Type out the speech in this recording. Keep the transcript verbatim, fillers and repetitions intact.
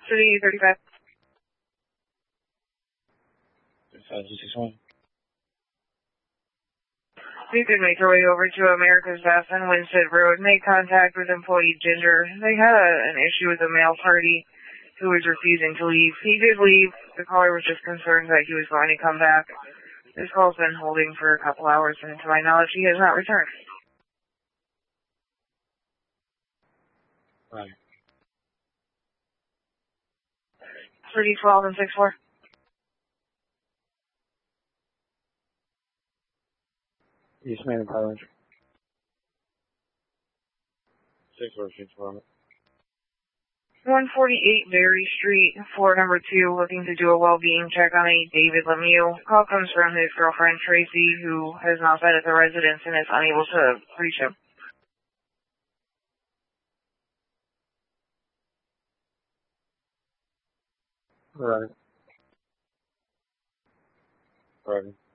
City thirty-five. thirty-five, two six one. You could make your way over to America's Best on Winstead Road. Make contact with employee Ginger. They had a, an issue with a male party who was refusing to leave. He did leave. The caller was just concerned that he was going to come back. This call's been holding for a couple hours, and to my knowledge, he has not returned. Right. thirty twelve and six four. Yes, ma'am, Power Ranger. six four six four. one forty-eight Berry Street, floor number two, looking to do a well-being check on a David Lemieux. Call comes from his girlfriend, Tracy, who has not been at the residence and is unable to reach him. Right. Right.